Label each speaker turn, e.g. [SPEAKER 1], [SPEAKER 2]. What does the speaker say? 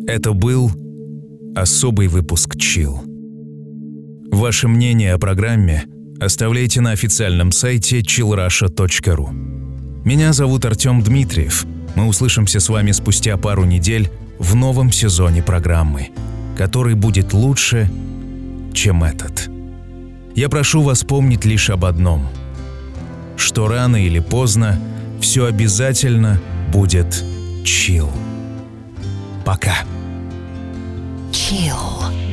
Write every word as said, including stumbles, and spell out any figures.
[SPEAKER 1] Это был особый выпуск Chill. Ваше мнение о программе оставляйте на официальном сайте чилл раша точка ру. Меня зовут Артем Дмитриев. Мы услышимся с вами спустя пару недель в новом сезоне программы, который будет лучше, чем этот. Я прошу вас помнить лишь об одном, что рано или поздно все обязательно будет chill. Пока.
[SPEAKER 2] Chill.